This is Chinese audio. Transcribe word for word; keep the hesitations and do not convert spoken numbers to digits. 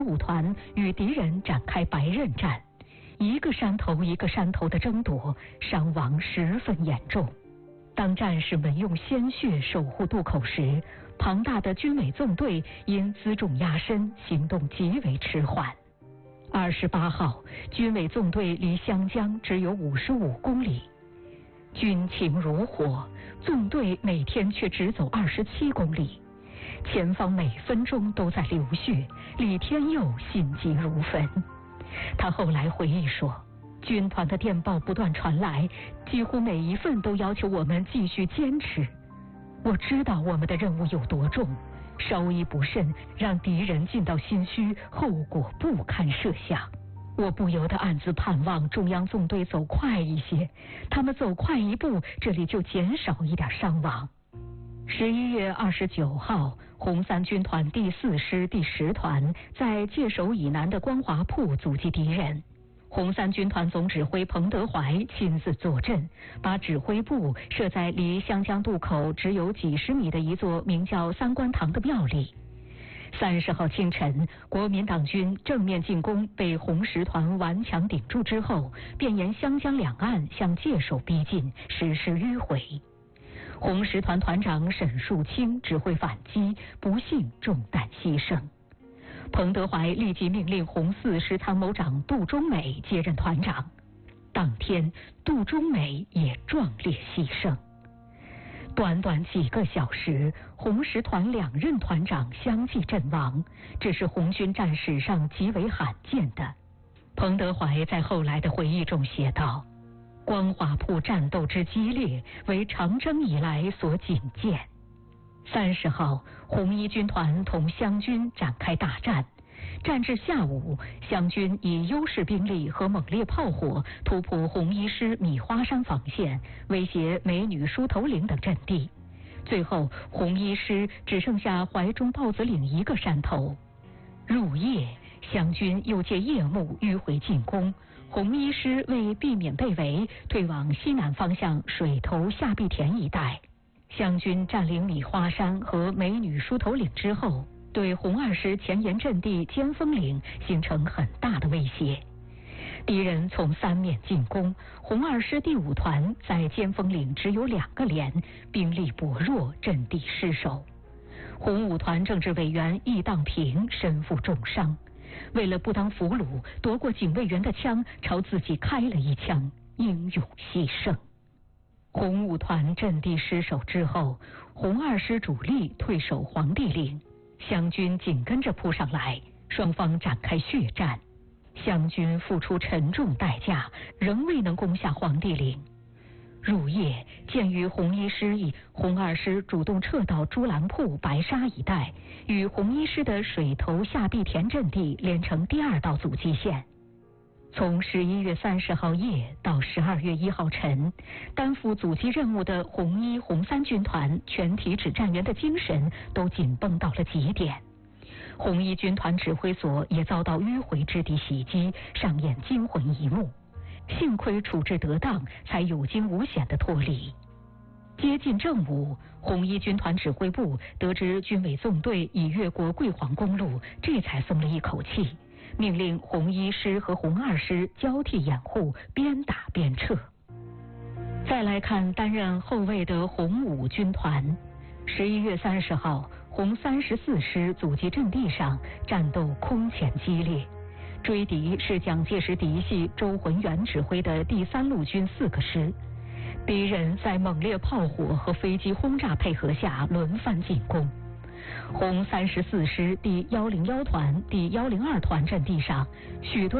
五团与敌人展开白刃战，一个山头一个山头的争夺，伤亡十分严重。当战士们用鲜血守护渡口时，庞大的军委纵队因辎重压身，行动极为迟缓。二十八号，军委纵队离湘江只有五十五公里，军情如火，纵队每天却只走二十七公里。前方每分钟都在流血，李天佑心急如焚。他后来回忆说，军团的电报不断传来，几乎每一份都要求我们继续坚持。我知道我们的任务有多重，稍一不慎让敌人进到新圩，后果不堪设想。我不由得暗自盼望中央纵队走快一些，他们走快一步，这里就减少一点伤亡。十一月二十九号，红三军团第四师第十团在界首以南的光华铺阻击敌人。红三军团总指挥彭德怀亲自坐镇，把指挥部设在离湘江渡口只有几十米的一座名叫三官堂的庙里。三十号清晨，国民党军正面进攻被红十团顽强顶住之后，便沿湘江两岸向界首逼近，实施迂回。红十团团长沈树清指挥反击，不幸中弹牺牲。彭德怀立即命令红四师参谋长杜忠美接任团长，当天杜忠美也壮烈牺牲。短短几个小时，红十团两任团长相继阵亡，这是红军战史上极为罕见的。彭德怀在后来的回忆中写道，光华铺战斗之激烈，为长征以来所仅见。三十号，红一军团同湘军展开大战。战至下午，湘军以优势兵力和猛烈炮火突破红一师米花山防线，威胁美女梳头岭等阵地。最后，红一师只剩下怀中豹子岭一个山头。入夜，湘军又借夜幕迂回进攻。红一师为避免被围，退往西南方向水头下碧田一带。湘军占领米花山和美女梳头岭之后，对红二师前沿阵地尖峰岭形成很大的威胁。敌人从三面进攻，红二师第五团在尖峰岭只有两个连，兵力薄弱，阵地失守。红五团政治委员易当平身负重伤，为了不当俘虏，夺过警卫员的枪，朝自己开了一枪，英勇牺牲。红五团阵地失守之后，红二师主力退守黄帝岭，湘军紧跟着扑上来，双方展开血战。湘军付出沉重代价，仍未能攻下黄帝岭。入夜，鉴于红一师以红二师主动撤到朱兰铺、白沙一带，与红一师的水头下碧田阵地连成第二道阻击线。从十一月三十号夜到十二月一号晨，担负阻击任务的红一、红三军团全体指战员的精神都紧绷到了极点。红一军团指挥所也遭到迂回之地袭击，上演惊魂一幕。幸亏处置得当，才有惊无险的脱离。接近正午，红一军团指挥部得知军委纵队已越过桂黄公路，这才松了一口气，命令红一师和红二师交替掩护，边打边撤。再来看担任后卫的红五军团，十一月三十号，红三十四师阻击阵地上战斗空前激烈。追敌是蒋介石嫡系周浑元指挥的第三路军四个师，敌人在猛烈炮火和飞机轰炸配合下轮番进攻。红三十四师第一零一团、第一零二团阵地上，许多